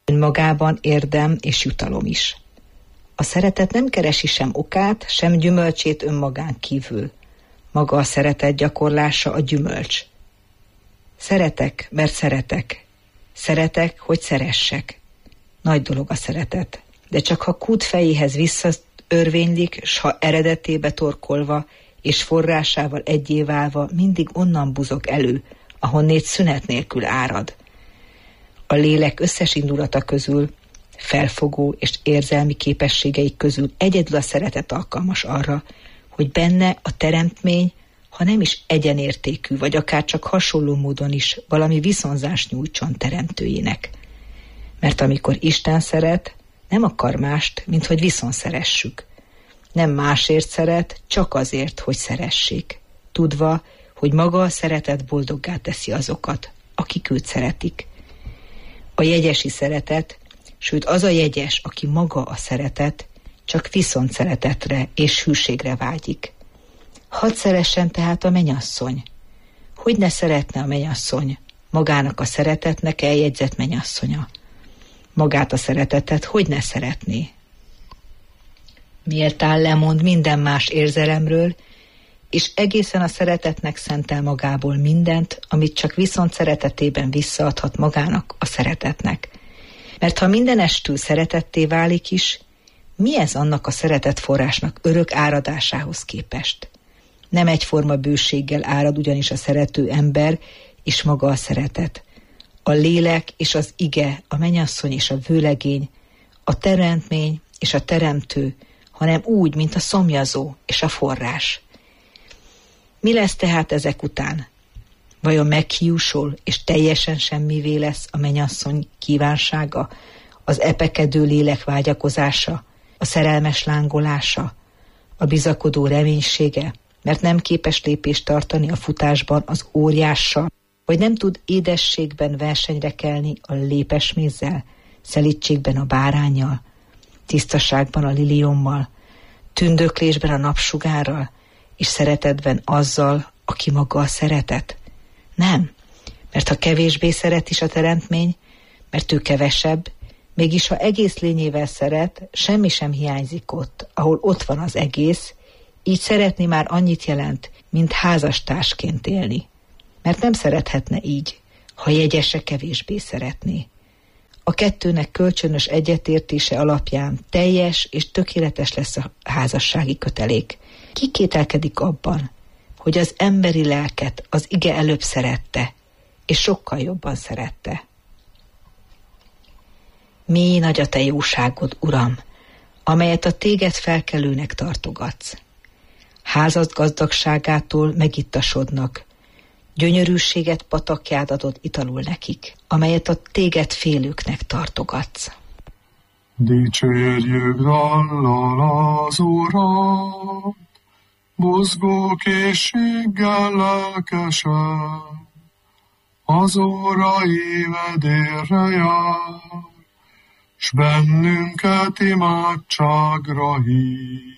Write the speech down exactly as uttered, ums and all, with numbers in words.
önmagában érdem és jutalom is. A szeretet nem keresi sem okát, sem gyümölcsét önmagán kívül. Maga a szeretet gyakorlása a gyümölcs. Szeretek, mert szeretek. Szeretek, hogy szeressek. Nagy dolog a szeretet, de csak ha kút fejéhez visszaörvénylik, s ha eredetébe torkolva és forrásával egyé válva mindig onnan buzog elő, ahonnét szünet nélkül árad. A lélek összes indulata közül, felfogó és érzelmi képességeik közül egyedül a szeretet alkalmas arra, hogy benne a teremtmény, ha nem is egyenértékű, vagy akár csak hasonló módon is valami viszonzást nyújtson teremtőjének. Mert amikor Isten szeret, nem akar mást, mint hogy viszont szeressük. Nem másért szeret, csak azért, hogy szeressék. Tudva, hogy maga a szeretet boldoggá teszi azokat, akik őt szeretik. A jegyesi szeretet, sőt az a jegyes, aki maga a szeretet, csak viszont szeretetre és hűségre vágyik. Hadd szeressen tehát a mennyasszony. Hogy ne szeretne a mennyasszony magának a szeretetnek eljegyzett mennyasszonya? Magát a szeretetet hogy ne szeretné? Méltán lemond minden más érzelemről, és egészen a szeretetnek szentel magából mindent, amit csak viszont szeretetében visszaadhat magának a szeretetnek. Mert ha mindenestül szeretetté válik is, mi ez annak a szeretet forrásnak örök áradásához képest? Nem egyforma bőséggel árad ugyanis a szerető ember és maga a szeretet. A lélek és az ige, a mennyasszony és a vőlegény, a teremtmény és a teremtő, hanem úgy, mint a szomjazó és a forrás. Mi lesz tehát ezek után? Vajon meghiúsul és teljesen semmivé lesz a mennyasszony kívánsága, az epekedő lélek vágyakozása, a szerelmes lángolása, a bizakodó reménysége, mert nem képes lépést tartani a futásban az óriással, vagy nem tud édességben versenyre kelni a lépesmézzel, szelídségben a báránnyal, tisztaságban a liliommal, tündöklésben a napsugárral, és szeretetben azzal, aki maga a szeretet? Nem, mert ha kevésbé szeret is a teremtmény, mert ő kevesebb, mégis ha egész lényével szeret, semmi sem hiányzik ott, ahol ott van az egész, így szeretni már annyit jelent, mint házastársként élni. Mert nem szerethetne így, ha jegyese kevésbé szeretné. A kettőnek kölcsönös egyetértése alapján teljes és tökéletes lesz a házassági kötelék. Ki kételkedik abban, hogy az emberi lelket az ige előbb szerette, és sokkal jobban szerette. Mi nagy a te jóságod, Uram, amelyet a téged felkelőnek tartogatsz. Házad gazdagságától megittasodnak, gyönyörűséget patakját adott italul nekik, amelyet a téged félőknek tartogatsz. Dicsérjük dallal az Urat, buzgó készséggel lelkesen, az óra évedérre jár, s bennünket imádságra hív.